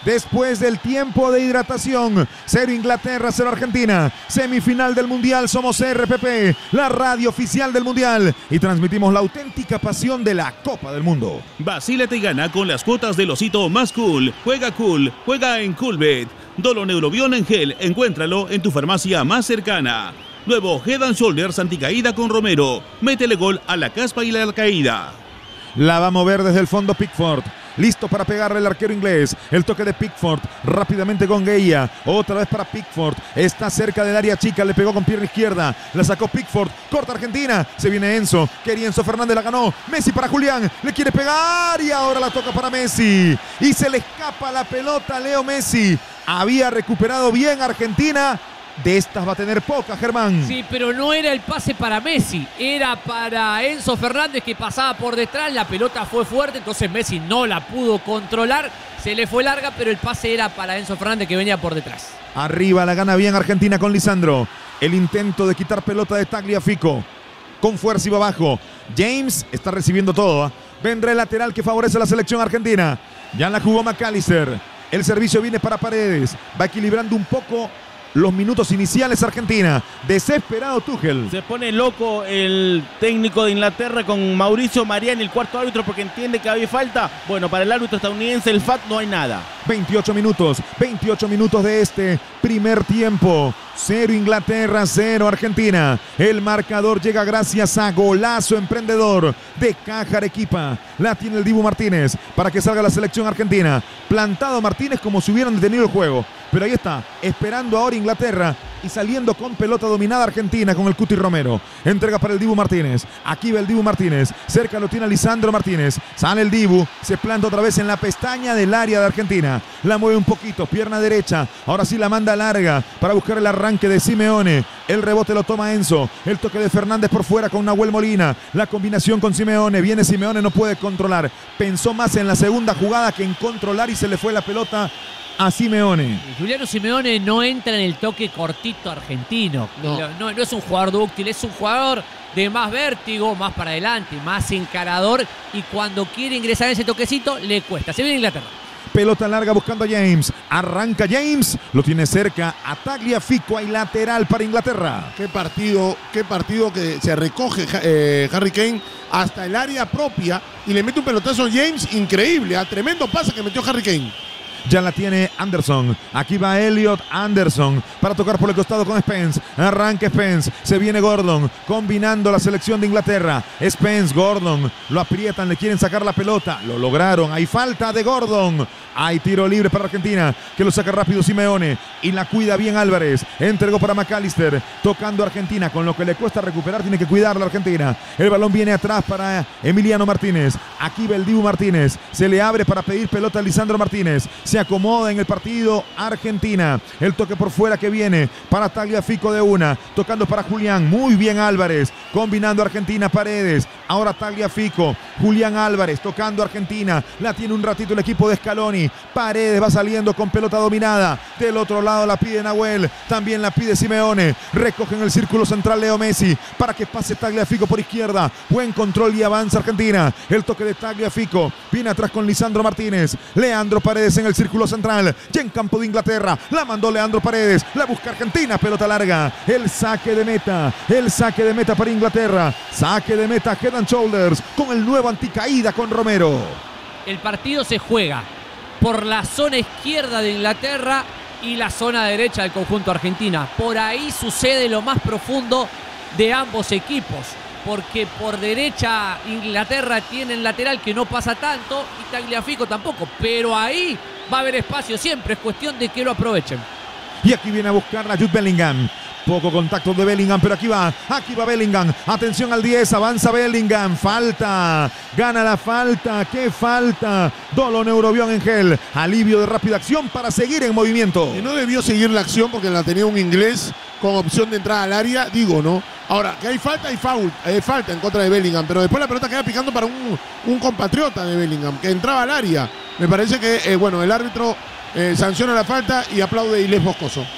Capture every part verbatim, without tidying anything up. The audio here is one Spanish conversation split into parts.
después del tiempo de hidratación. Cero Inglaterra, cero Argentina. Semifinal del Mundial, somos R P P, la radio oficial del Mundial, y transmitimos la auténtica pasión de la Copa del Mundo. Vacílate y gana con las cuotas del osito más cool. Juega cool, juega en Coolbet. Dolo Neurobión en gel, encuéntralo en tu farmacia más cercana. Nuevo Head and Shoulders anticaída con Romero. Métele gol a la caspa y la caída. La va a mover desde el fondo Pickford. Listo para pegarle el arquero inglés. El toque de Pickford. Rápidamente con Gueia. Otra vez para Pickford. Está cerca del área chica. Le pegó con pierna izquierda. La sacó Pickford. Corta Argentina. Se viene Enzo. Quería Enzo Fernández. La ganó. Messi para Julián. Le quiere pegar. Y ahora la toca para Messi. Y se le escapa la pelota a Leo Messi. Había recuperado bien Argentina. De estas va a tener poca, Germán. Sí, pero no era el pase para Messi, era para Enzo Fernández, que pasaba por detrás. La pelota fue fuerte, entonces Messi no la pudo controlar. Se le fue larga, pero el pase era para Enzo Fernández, que venía por detrás. Arriba la gana bien Argentina con Lisandro. El intento de quitar pelota de Tagliafico. Con fuerza y va abajo. James está recibiendo todo. ¿eh? Vendrá el lateral que favorece a la selección argentina. Ya la jugó McAllister. El servicio viene para Paredes. Va equilibrando un poco los minutos iniciales Argentina. Desesperado Tuchel. Se pone loco el técnico de Inglaterra con Mauricio Mariani, el cuarto árbitro, porque entiende que había falta. Bueno, para el árbitro estadounidense, el F A T, no hay nada. veintiocho minutos. veintiocho minutos de este primer tiempo. Cero Inglaterra, cero Argentina. El marcador llega gracias a golazo emprendedor de Caja Arequipa. La tiene el Dibu Martínez para que salga la selección argentina. Plantado Martínez como si hubieran detenido el juego. Pero ahí está, esperando ahora Inglaterra y saliendo con pelota dominada Argentina con el Cuti Romero. Entrega para el Dibu Martínez. Aquí va el Dibu Martínez. Cerca lo tiene Lisandro Martínez. Sale el Dibu. Se planta otra vez en la pestaña del área de Argentina. La mueve un poquito. Pierna derecha. Ahora sí la manda larga para buscar el arranque de Simeone. El rebote lo toma Enzo. El toque de Fernández por fuera con Nahuel Molina. La combinación con Simeone. Viene Simeone, no puede controlar. Pensó más en la segunda jugada que en controlar y se le fue la pelota a Simeone. Juliano Simeone no entra en el toque cortito argentino. No. No, no es un jugador dúctil, es un jugador de más vértigo, más para adelante, más encarador, y cuando quiere ingresar en ese toquecito le cuesta. Se viene Inglaterra. Pelota larga buscando a James. Arranca James. Lo tiene cerca a Tagliafico. Hay lateral para Inglaterra. Qué partido, qué partido que se recoge eh, Harry Kane hasta el área propia y le mete un pelotazo a James increíble. A tremendo pase que metió Harry Kane. Ya la tiene Anderson. Aquí va Elliot Anderson para tocar por el costado con Spence. Arranca Spence. Se viene Gordon combinando la selección de Inglaterra. Spence, Gordon. Lo aprietan, le quieren sacar la pelota. Lo lograron. Hay falta de Gordon. Hay tiro libre para Argentina, que lo saca rápido Simeone y la cuida bien Álvarez. Entregó para McAllister, tocando a Argentina. Con lo que le cuesta recuperar, tiene que cuidar la Argentina. El balón viene atrás para Emiliano Martínez. Aquí va el Dibu Martínez. Se le abre para pedir pelota a Lisandro Martínez. Se acomoda en el partido Argentina. El toque por fuera que viene para Tagliafico de una. Tocando para Julián. Muy bien Álvarez. Combinando Argentina, Paredes. Ahora Tagliafico. Julián Álvarez tocando Argentina. La tiene un ratito el equipo de Scaloni. Paredes va saliendo con pelota dominada. Del otro lado la pide Nahuel. También la pide Simeone. Recoge en el círculo central Leo Messi para que pase Tagliafico por izquierda. Buen control y avanza Argentina. El toque de Tagliafico. Viene atrás con Lisandro Martínez. Leandro Paredes en el círculo central. Ya en campo de Inglaterra. La mandó Leandro Paredes. La busca Argentina. Pelota larga. El saque de meta. El saque de meta para Inglaterra. Saque de meta Head and Shoulders con el nuevo anticaída con Romero. El partido se juega por la zona izquierda de Inglaterra y la zona derecha del conjunto argentina. Por ahí sucede lo más profundo de ambos equipos, porque por derecha Inglaterra tiene el lateral que no pasa tanto y Tagliafico tampoco, pero ahí va a haber espacio siempre, es cuestión de que lo aprovechen. Y aquí viene a buscar la Jude Bellingham. Poco contacto de Bellingham, pero aquí va, aquí va Bellingham. Atención al diez, avanza Bellingham. Falta, gana la falta. ¿Qué falta? Dolo Neurobión en gel. Alivio de rápida acción para seguir en movimiento. Y no debió seguir la acción porque la tenía un inglés con opción de entrada al área, digo, ¿no? Ahora, que hay falta, hay foul, hay falta en contra de Bellingham, pero después la pelota queda picando para un, un compatriota de Bellingham, que entraba al área. Me parece que, eh, bueno, el árbitro eh, sanciona la falta y aplaude Ilés Moscoso.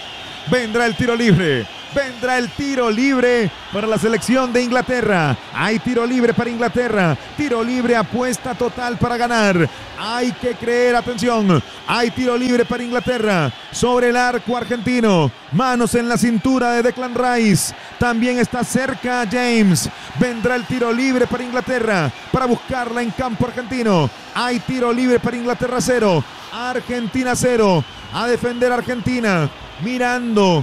Vendrá el tiro libre. Vendrá el tiro libre para la selección de Inglaterra. Hay tiro libre para Inglaterra. Tiro libre, apuesta total para ganar. Hay que creer, atención. Hay tiro libre para Inglaterra. Sobre el arco argentino. Manos en la cintura de Declan Rice. También está cerca James. Vendrá el tiro libre para Inglaterra. Para buscarla en campo argentino. Hay tiro libre para Inglaterra cero. Argentina cero. A defender Argentina. Mirando.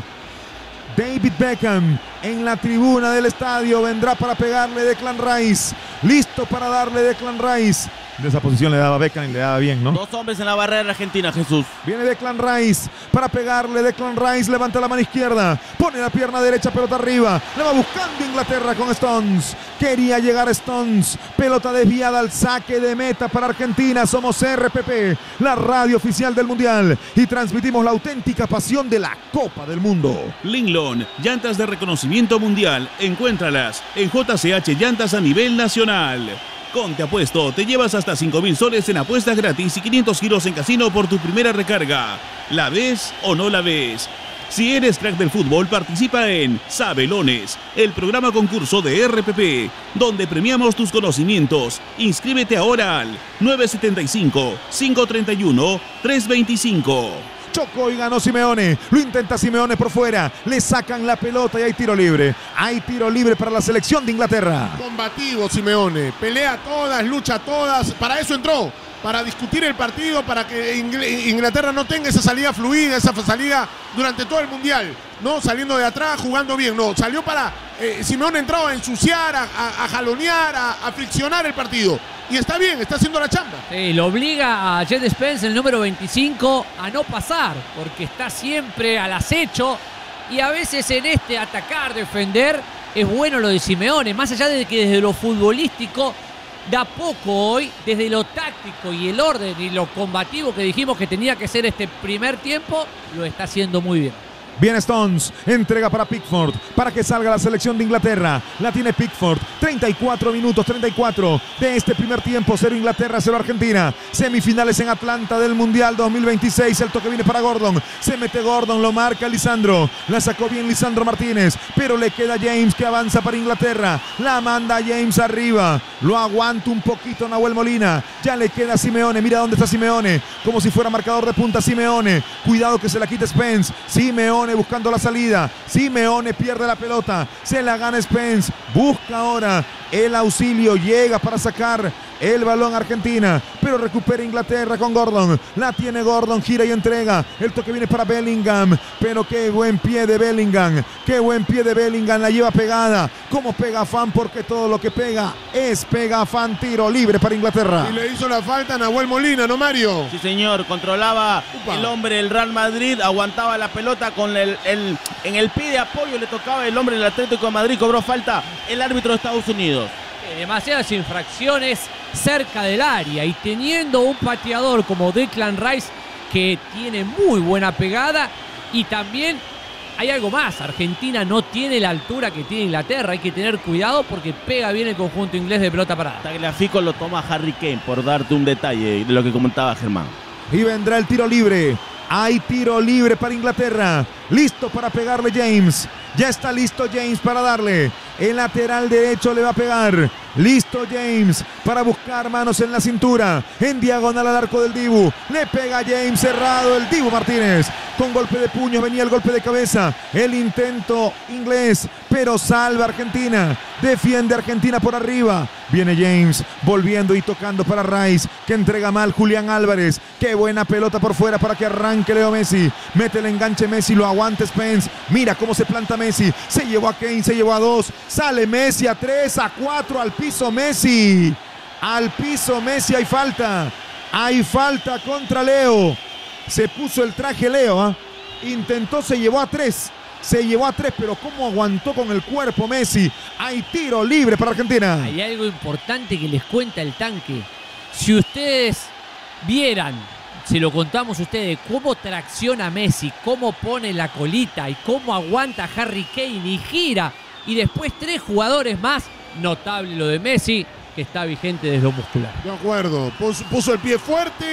David Beckham en la tribuna del estadio. Vendrá para pegarle Declan Rice. Listo para darle Declan Rice. De esa posición le daba Beckham y le daba bien, ¿no? Dos hombres en la barrera argentina, Jesús. Viene Declan Rice para pegarle. Declan Rice levanta la mano izquierda. Pone la pierna derecha, pelota arriba. Le va buscando Inglaterra con Stones. Quería llegar Stones. Pelota desviada al saque de meta para Argentina. Somos R P P, la radio oficial del Mundial. Y transmitimos la auténtica pasión de la Copa del Mundo. Linglon, llantas de reconocimiento mundial. Encuéntralas en J C H Llantas a nivel nacional. Con Te Apuesto, te llevas hasta cinco mil soles en apuestas gratis y quinientos giros en casino por tu primera recarga. ¿La ves o no la ves? Si eres crack del fútbol, participa en Sabelones, el programa concurso de R P P, donde premiamos tus conocimientos. Inscríbete ahora al nueve siete cinco, cinco tres uno, tres dos cinco. Chocó y ganó Simeone. Lo intenta Simeone por fuera. Le sacan la pelota y hay tiro libre. Hay tiro libre para la selección de Inglaterra. Combativo Simeone. Pelea todas, lucha todas. Para eso entró. Para discutir el partido, para que Inglaterra no tenga esa salida fluida, esa salida durante todo el Mundial. No saliendo de atrás, jugando bien. No, salió para... Eh, Simeone entró a ensuciar, a, a, a jalonear, a, a friccionar el partido. Y está bien, está haciendo la chamba. Sí, lo obliga a Jet Spence, el número veinticinco, a no pasar, porque está siempre al acecho. Y a veces en este atacar, defender, es bueno lo de Simeone. Más allá de que desde lo futbolístico da poco hoy, desde lo táctico y el orden y lo combativo que dijimos que tenía que ser este primer tiempo, lo está haciendo muy bien. Viene Stones, entrega para Pickford, para que salga la selección de Inglaterra. La tiene Pickford, treinta y cuatro minutos, treinta y cuatro de este primer tiempo. Cero Inglaterra, cero Argentina. Semifinales en Atlanta del Mundial dos mil veintiséis. El toque viene para Gordon. Se mete Gordon, lo marca Lisandro. La sacó bien Lisandro Martínez, pero le queda James que avanza para Inglaterra. La manda James arriba. Lo aguanta un poquito Nahuel Molina. Ya le queda Simeone. Mira dónde está Simeone. Como si fuera marcador de punta Simeone. Cuidado que se la quite Spence. Simeone buscando la salida. Simeone pierde la pelota. Se la gana Spence. Busca ahora el auxilio. Llega para sacar el balón Argentina, pero recupera Inglaterra con Gordon. La tiene Gordon, gira y entrega. El toque viene para Bellingham, pero qué buen pie de Bellingham. Qué buen pie de Bellingham, la lleva pegada. Como pega Fan, porque todo lo que pega es pega Fan. Tiro libre para Inglaterra. Y le hizo la falta a Nahuel Molina, ¿no, Mario? Sí, señor, controlaba Upa. el hombre del Real Madrid, aguantaba la pelota con el, el en el pie de apoyo, le tocaba el hombre del Atlético de Madrid, cobró falta el árbitro de Estados Unidos. Demasiadas infracciones cerca del área y teniendo un pateador como Declan Rice que tiene muy buena pegada. Y también hay algo más, Argentina no tiene la altura que tiene Inglaterra, hay que tener cuidado porque pega bien el conjunto inglés de pelota parada. Tagliafico lo toma Harry Kane, por darte un detalle de lo que comentaba Germán. Y vendrá el tiro libre. Hay tiro libre para Inglaterra. Listo para pegarle James. Ya está listo James para darle. El lateral derecho le va a pegar. Listo James para buscar manos en la cintura. En diagonal al arco del Dibu. Le pega James cerrado el Dibu Martínez. Con golpe de puño venía el golpe de cabeza. El intento inglés, pero salva Argentina. Defiende Argentina por arriba. Viene James volviendo y tocando para Rice, que entrega mal Julián Álvarez. Qué buena pelota por fuera para que arranque Leo Messi. Mete el enganche Messi, lo aguanta Spence. Mira cómo se planta Messi. Se llevó a Kane, se llevó a dos. Sale Messi a tres, a cuatro, al piso Messi. Al piso Messi, hay falta. Hay falta contra Leo. Se puso el traje Leo, ¿eh? Intentó, se llevó a tres. Se llevó a tres, pero cómo aguantó con el cuerpo Messi. Hay tiro libre para Argentina. Hay algo importante que les cuenta el tanque. Si ustedes vieran, se lo contamos a ustedes, cómo tracciona Messi, cómo pone la colita y cómo aguanta Harry Kane y gira. Y después tres jugadores más. Notable lo de Messi, que está vigente desde lo muscular. De acuerdo. Puso, puso el pie fuerte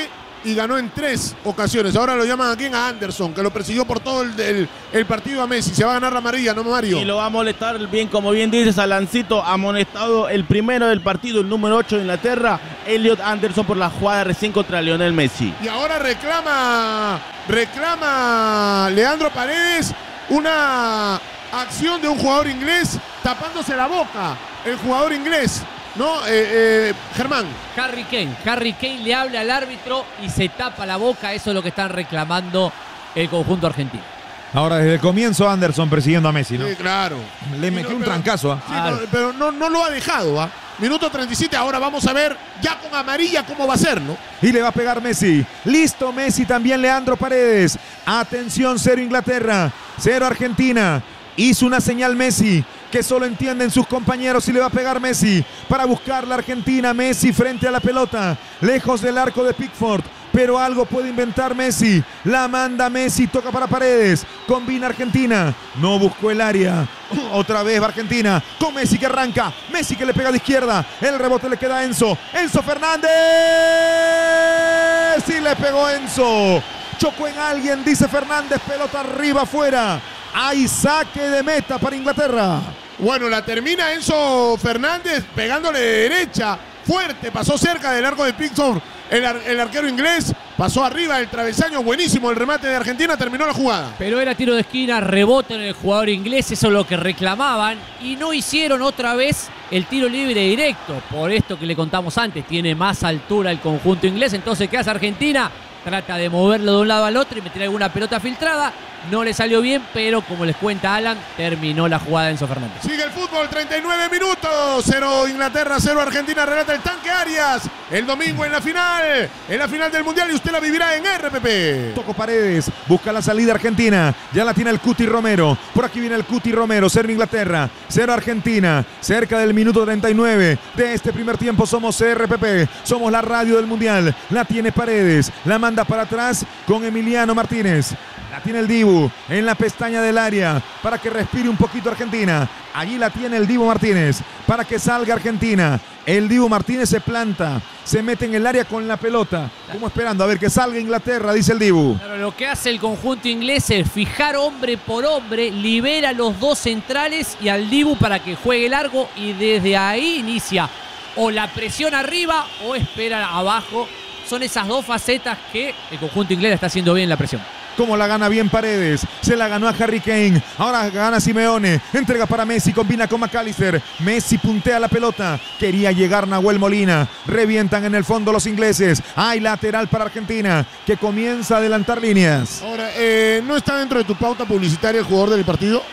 y ganó en tres ocasiones. Ahora lo llaman aquí a Anderson, que lo persiguió por todo el, el, el partido a Messi. Se va a ganar la amarilla, ¿no, Mario? Y lo va a molestar bien, como bien dices, Alancito, amonestado el primero del partido, el número ocho de Inglaterra, Elliot Anderson, por la jugada recién contra Lionel Messi. Y ahora reclama, reclama Leandro Paredes una acción de un jugador inglés tapándose la boca. El jugador inglés, ¿no? Eh, eh, Germán. Harry Kane. Harry Kane le habla al árbitro y se tapa la boca. Eso es lo que están reclamando el conjunto argentino. Ahora, desde el comienzo, Anderson persiguiendo a Messi, ¿no? Sí, claro. Le Y metió no, un pero- trancazo, ¿ah? Sí, no, pero no, no lo ha dejado, ¿ah? Minuto treinta y siete, ahora vamos a ver ya con amarilla cómo va a ser, ¿no? Y le va a pegar Messi. Listo Messi, también Leandro Paredes. Atención, cero Inglaterra, cero Argentina. Hizo una señal Messi que solo entienden sus compañeros y le va a pegar Messi para buscar la Argentina. Messi frente a la pelota, lejos del arco de Pickford. Pero algo puede inventar Messi. La manda Messi, toca para Paredes. Combina Argentina. No buscó el área. Otra vez va Argentina. Con Messi que arranca. Messi que le pega de izquierda. El rebote le queda a Enzo. Enzo Fernández. Sí le pegó Enzo. Chocó en alguien, dice Fernández. Pelota arriba, afuera. Hay saque de meta para Inglaterra. Bueno, la termina Enzo Fernández pegándole de derecha. Fuerte, pasó cerca del arco de Pickford. El, ar el arquero inglés pasó arriba del travesaño. Buenísimo el remate de Argentina. Terminó la jugada. Pero era tiro de esquina, rebote en el jugador inglés, eso es lo que reclamaban. Y no hicieron otra vez el tiro libre directo. Por esto que le contamos antes, tiene más altura el conjunto inglés. Entonces, ¿qué hace Argentina? Trata de moverlo de un lado al otro y meter alguna pelota filtrada. No le salió bien, pero como les cuenta Alan, terminó la jugada de Enzo Fernández. Sigue el fútbol, treinta y nueve minutos. Cero Inglaterra, cero Argentina. Relata el tanque Arias. El domingo en la final. En la final del Mundial y usted la vivirá en R P P. Tocó Paredes, busca la salida Argentina, ya la tiene el Cuti Romero, por aquí viene el Cuti Romero, cero Inglaterra, cero Argentina, cerca del minuto treinta y nueve de este primer tiempo. Somos R P P, somos la radio del Mundial, la tiene Paredes, la manda para atrás con Emiliano Martínez. La tiene el Dibu en la pestaña del área para que respire un poquito Argentina. Allí la tiene el Dibu Martínez para que salga Argentina. El Dibu Martínez se planta, se mete en el área con la pelota, como esperando a ver que salga Inglaterra, dice el Dibu. Claro, lo que hace el conjunto inglés es fijar hombre por hombre, libera a los dos centrales y al Dibu para que juegue largo y desde ahí inicia o la presión arriba o espera abajo. Son esas dos facetas que el conjunto inglés está haciendo bien la presión. Como la gana bien Paredes, se la ganó a Harry Kane, ahora gana Simeone, entrega para Messi, combina con McAllister, Messi puntea la pelota, quería llegar Nahuel Molina, revientan en el fondo los ingleses, hay lateral para Argentina, que comienza a adelantar líneas. Ahora, eh, ¿no está dentro de tu pauta publicitaria el jugador del partido?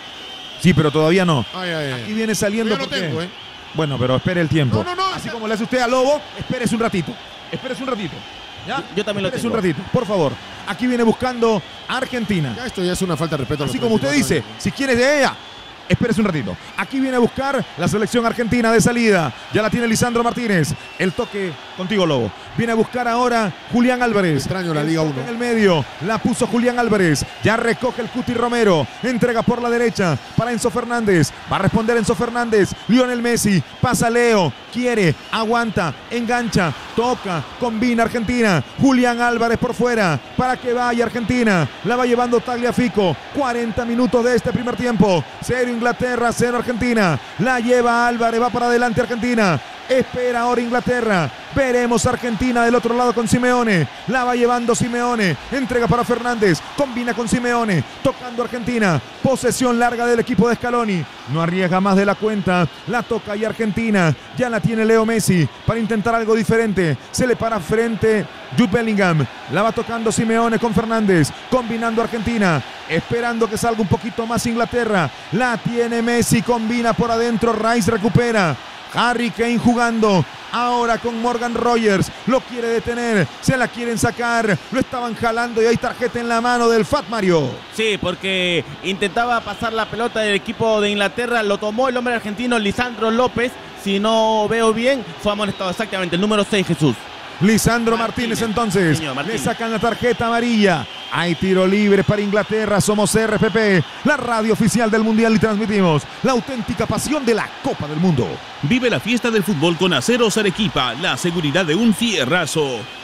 Sí, pero todavía no. Ay, ay, ay. Aquí viene saliendo Yo no porque- tengo, ¿eh? Bueno, pero espere el tiempo. No, no, no, Así está- como le hace usted a Lobo, espérese un ratito, espérese un ratito. ¿Ya? Yo- yo también lo Espérese tengo. un ratito, por favor. Aquí viene buscando Argentina. Ya esto ya es una falta de respeto a los Así como usted treinta y dice, cuatro si quieres de ella, espérese un ratito. Aquí viene a buscar la selección argentina de salida. Ya la tiene Lisandro Martínez. El toque contigo, Lobo. Viene a buscar ahora Julián Álvarez. Extraño la El Liga toque uno. En el medio, la puso Julián Álvarez. Ya recoge el Cuti Romero. Entrega por la derecha para Enzo Fernández. Va a responder Enzo Fernández. Lionel Messi. Pasa Leo. Quiere, aguanta, engancha, toca, combina Argentina. Julián Álvarez por fuera para que vaya Argentina. La va llevando Tagliafico. cuarenta minutos de este primer tiempo. Cero Inglaterra, cero Argentina. La lleva Álvarez, va para adelante Argentina. Espera ahora Inglaterra. Veremos Argentina del otro lado con Simeone. La va llevando Simeone. Entrega para Fernández. Combina con Simeone. Tocando Argentina. Posesión larga del equipo de Scaloni. No arriesga más de la cuenta. La toca y Argentina. Ya la tiene Leo Messi para intentar algo diferente. Se le para frente Jude Bellingham. La va tocando Simeone con Fernández. Combinando Argentina. Esperando que salga un poquito más Inglaterra. La tiene Messi. Combina por adentro. Rice recupera. Harry Kane jugando ahora con Morgan Rogers, lo quiere detener, se la quieren sacar, lo estaban jalando y hay tarjeta en la mano del Fat Mario. Sí, porque intentaba pasar la pelota del equipo de Inglaterra, lo tomó el hombre argentino Lisandro López, si no veo bien, fue amonestado exactamente, el número seis, Jesús. Lisandro Martínez. Martínez, entonces Señor le Martínez. sacan la tarjeta amarilla. Hay tiro libre para Inglaterra. Somos R P P, la radio oficial del Mundial, y transmitimos la auténtica pasión de la Copa del Mundo. Vive la fiesta del fútbol con Aceros Arequipa, la seguridad de un fierrazo.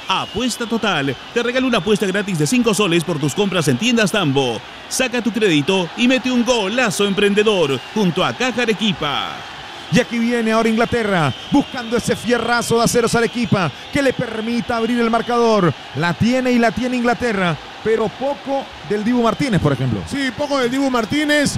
Apuesta Total te regala una apuesta gratis de cinco soles por tus compras en tiendas Tambo. Saca tu crédito y mete un golazo emprendedor junto a Caja Arequipa. Y aquí viene ahora Inglaterra, buscando ese fierrazo de Aceros Arequipa que le permita abrir el marcador. La tiene y la tiene Inglaterra, pero poco del Dibu Martínez, por ejemplo. Sí, poco del Dibu Martínez.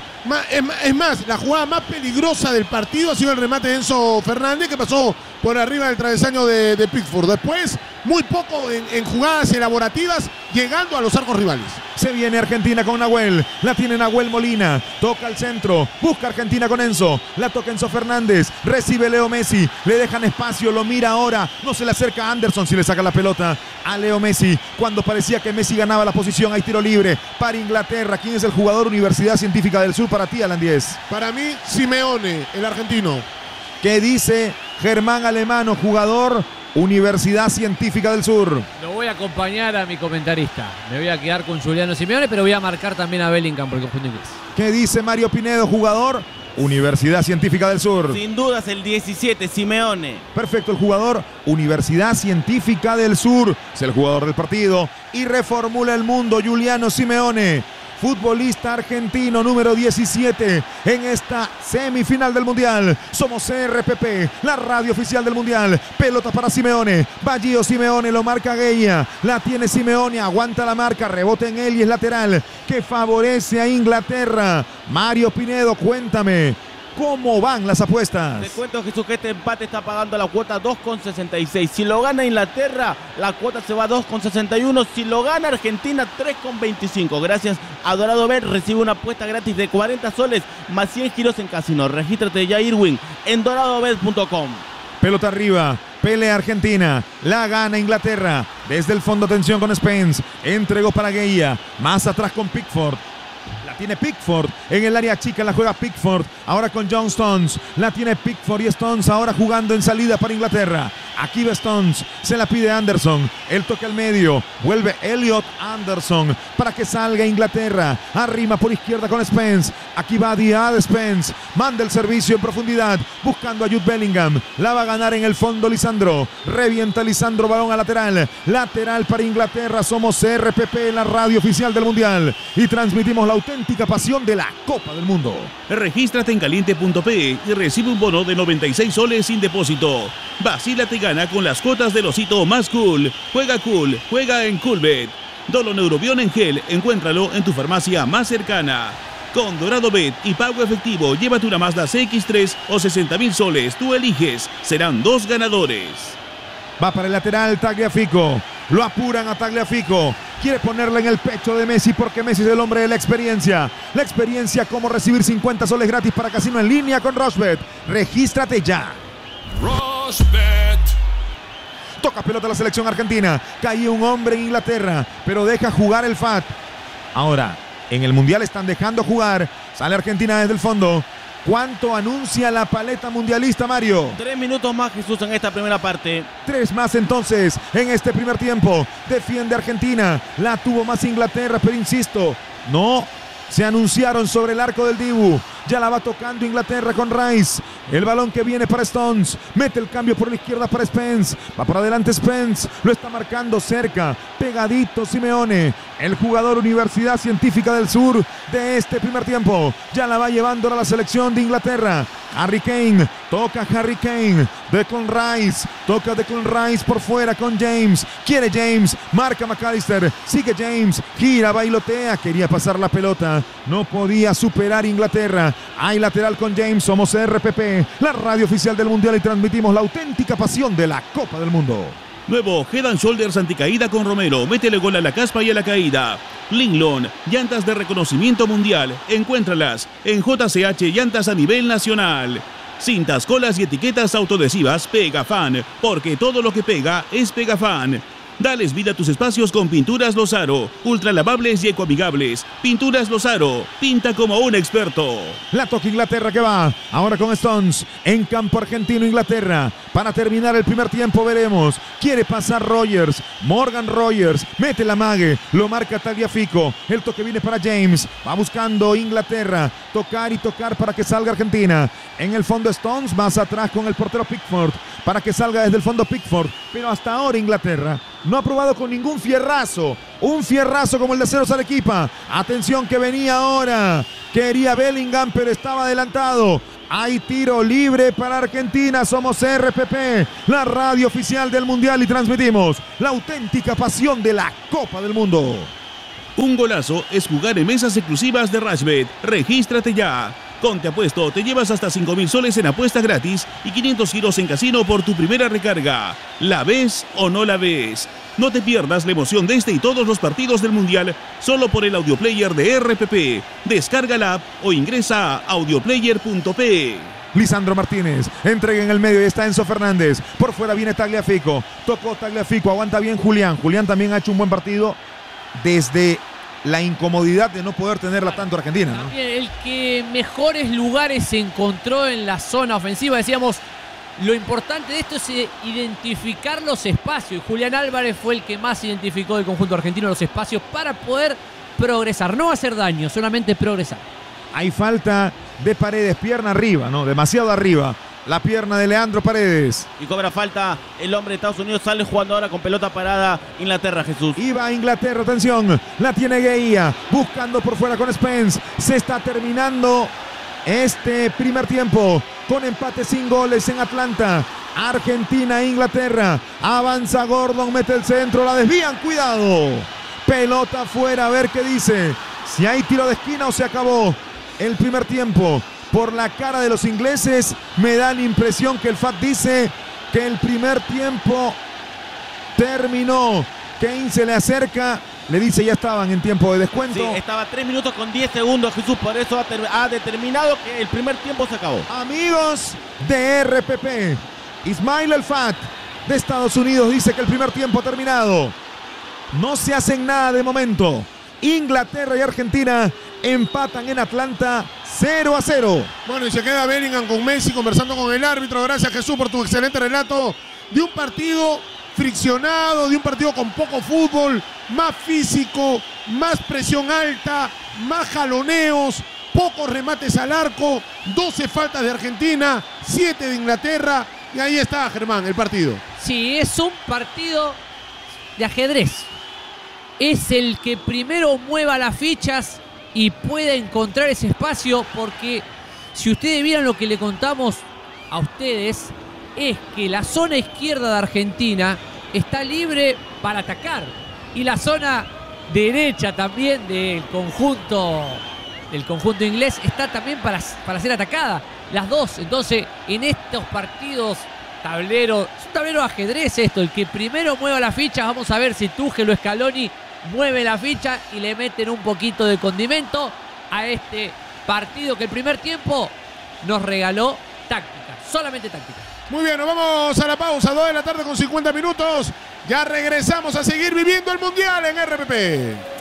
Es más, la jugada más peligrosa del partido ha sido el remate de Enzo Fernández, que pasó por arriba del travesaño de, de Pickford. Después, muy poco en, en jugadas elaborativas, llegando a los arcos rivales. Se viene Argentina con Nahuel, la tiene Nahuel Molina, toca al centro, busca Argentina con Enzo, la toca Enzo Fernández, recibe Leo Messi, le dejan espacio, lo mira ahora, no se le acerca a Anderson si le saca la pelota a Leo Messi, cuando parecía que Messi ganaba la posición, hay tiro libre para Inglaterra. ¿Quién es el jugador Universidad Científica del Sur para ti, Alan Díez? Para mí, Simeone, el argentino. ¿Qué dice Germán Alemano, jugador Universidad Científica del Sur? Lo voy a acompañar a mi comentarista. Me voy a quedar con Juliano Simeone, pero voy a marcar también a Bellingham por el conjunto inglés. ¿Qué dice Mario Pinedo, jugador Universidad Científica del Sur? Sin dudas el diecisiete, Simeone. Perfecto, el jugador Universidad Científica del Sur es el jugador del partido y reformula el mundo, Juliano Simeone, futbolista argentino número diecisiete en esta semifinal del Mundial. Somos C R P P, la radio oficial del Mundial. Pelota para Simeone, Baggio Simeone, lo marca Gueia, la tiene Simeone, aguanta la marca, rebote en él y es lateral que favorece a Inglaterra. Mario Pinedo, cuéntame, ¿cómo van las apuestas? Te cuento, Jesús, que este empate está pagando la cuota dos con sesenta y seis. Si lo gana Inglaterra, la cuota se va a dos con sesenta y uno. Si lo gana Argentina, tres con veinticinco. Gracias a Dorado Bet, recibe una apuesta gratis de cuarenta soles más cien giros en casino. Regístrate ya, Irwin, en dorado bet punto com. Pelota arriba, pelea Argentina, la gana Inglaterra. Desde el fondo, atención con Spence, entregó para Gueia, más atrás con Pickford. La tiene Pickford, en el área chica la juega Pickford, ahora con John Stones, la tiene Pickford y Stones ahora jugando en salida para Inglaterra. Aquí va Stones, se la pide Anderson, el toque al medio, vuelve Elliot Anderson para que salga Inglaterra, arrima por izquierda con Spence, aquí va Diad Spence, manda el servicio en profundidad, buscando a Jude Bellingham, la va a ganar en el fondo Lisandro, revienta Lisandro, balón a lateral, lateral para Inglaterra. Somos C R P P, la radio oficial del Mundial, y transmitimos la auténtica pasión de la Copa del Mundo. Regístrate en caliente punto pe y recibe un bono de noventa y seis soles sin depósito. Vacílate y gana con las cuotas del osito más cool. Juega cool, juega en Coolbet. Doloneurobion en gel, encuéntralo en tu farmacia más cercana. Con Dorado Bet y pago efectivo, llévate una Mazda C X tres o sesenta mil soles. Tú eliges, serán dos ganadores. Va para el lateral Tagliafico, lo apuran a Tagliafico, quiere ponerla en el pecho de Messi porque Messi es el hombre de la experiencia. La experiencia, como recibir cincuenta soles gratis para casino en línea con Rochebet. Regístrate ya. Rochebet. Toca pelota la selección argentina, cae un hombre en Inglaterra, pero deja jugar el F A T. Ahora, en el Mundial están dejando jugar, sale Argentina desde el fondo. ¿Cuánto anuncia la paleta mundialista, Mario? Tres minutos más, Jesús, en esta primera parte. Tres más entonces en este primer tiempo. Defiende Argentina. La tuvo más Inglaterra, pero insisto, no se anunciaron sobre el arco del Dibu. Ya la va tocando Inglaterra con Rice. El balón que viene para Stones. Mete el cambio por la izquierda para Spence. Va por adelante Spence. Lo está marcando cerca. Pegadito Simeone. El jugador Universidad Científica del Sur de este primer tiempo. Ya la va llevando a la selección de Inglaterra. Harry Kane. Toca Harry Kane. Declan Rice. Toca Declan Rice por fuera con James. Quiere James. Marca McAllister. Sigue James. Gira, bailotea. Quería pasar la pelota. No podía superar Inglaterra. Hay lateral con James. Somos R P P, la radio oficial del Mundial, y transmitimos la auténtica pasión de la Copa del Mundo. Nuevo Head and Shoulders anticaída con Romero. Métele gol a la caspa y a la caída. Linglon, llantas de reconocimiento mundial. Encuéntralas en J C H Llantas a nivel nacional. Cintas, colas y etiquetas autoadhesivas Pegafan, porque todo lo que pega es Pegafan. Dales vida a tus espacios con Pinturas Lozaro, ultra lavables y ecoamigables. Pinturas Lozaro, pinta como un experto. La toca Inglaterra que va, ahora con Stones, en campo argentino Inglaterra. Para terminar el primer tiempo veremos, quiere pasar Rogers, Morgan Rogers, mete la mague, lo marca Tagliafico, el toque viene para James, va buscando Inglaterra, tocar y tocar para que salga Argentina. En el fondo Stones, más atrás con el portero Pickford, para que salga desde el fondo Pickford, pero hasta ahora Inglaterra no ha probado con ningún fierrazo. Un fierrazo como el de Ceros Arequipa. Atención que venía ahora. Quería Bellingham, pero estaba adelantado. Hay tiro libre para Argentina. Somos R P P, la radio oficial del Mundial, y transmitimos la auténtica pasión de la Copa del Mundo. Un golazo es jugar en mesas exclusivas de Rashbet. Regístrate ya. Con Te Apuesto te llevas hasta cinco mil soles en apuestas gratis y quinientos giros en casino por tu primera recarga. ¿La ves o no la ves? No te pierdas la emoción de este y todos los partidos del Mundial solo por el audioplayer de R P P. Descarga la app o ingresa a audioplayer punto pe. Lisandro Martínez entrega en el medio y está Enzo Fernández. Por fuera viene Tagliafico. Tocó Tagliafico, aguanta bien Julián. Julián también ha hecho un buen partido desde la incomodidad de no poder tenerla tanto Argentina, ¿no? También el que mejores lugares se encontró en la zona ofensiva. Decíamos, lo importante de esto es identificar los espacios. Y Julián Álvarez fue el que más identificó del conjunto argentino los espacios para poder progresar. No hacer daño, solamente progresar. Hay falta de Paredes, pierna arriba, ¿no? Demasiado arriba. La pierna de Leandro Paredes. Y cobra falta el hombre de Estados Unidos. Sale jugando ahora con pelota parada Inglaterra, Jesús. Iba a Inglaterra, atención. La tiene Gueía. Buscando por fuera con Spence. Se está terminando este primer tiempo con empate sin goles en Atlanta. Argentina, Inglaterra. Avanza Gordon, mete el centro. La desvían, cuidado. Pelota afuera, a ver qué dice. Si hay tiro de esquina o se acabó el primer tiempo. Por la cara de los ingleses me da la impresión que el F A T dice que el primer tiempo terminó. Kane se le acerca, le dice ya estaban en tiempo de descuento. Sí, estaba tres minutos con diez segundos, Jesús, por eso ha, ha determinado que el primer tiempo se acabó. Amigos de R P P, Ismail El Fat de Estados Unidos dice que el primer tiempo ha terminado. No se hacen nada de momento. Inglaterra y Argentina empatan en Atlanta cero a cero. Bueno, y se queda Bellingham con Messi conversando con el árbitro. Gracias, Jesús, por tu excelente relato de un partido friccionado, de un partido con poco fútbol, más físico, más presión alta, más jaloneos, pocos remates al arco, doce faltas de Argentina, siete de Inglaterra. Y ahí está, Germán, el partido. Sí, es un partido de ajedrez. Es el que primero mueva las fichas y pueda encontrar ese espacio, porque si ustedes vieran lo que le contamos a ustedes, es que la zona izquierda de Argentina está libre para atacar y la zona derecha también del conjunto del conjunto inglés está también para, para ser atacada, las dos. Entonces, en estos partidos tablero, es un tablero de ajedrez esto, el que primero mueva las fichas. Vamos a ver si Tuchel o Scaloni mueve la ficha y le meten un poquito de condimento a este partido que el primer tiempo nos regaló táctica, solamente táctica. Muy bien, nos vamos a la pausa, dos de la tarde con cincuenta minutos. Ya regresamos a seguir viviendo el Mundial en R P P.